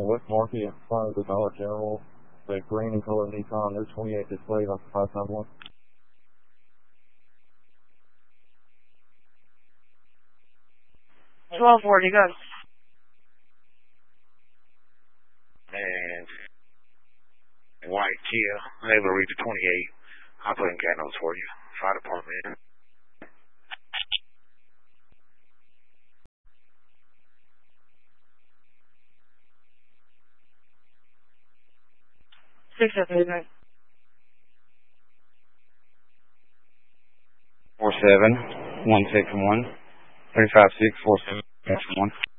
West Market in front of the Dollar General. The green and color Nissan, there's 28 displayed on 591. 1240, go. And white Kia, able to reach the 28. I'll put in cat notes for you. Fire department. Six of them. 47-161 356-47-1.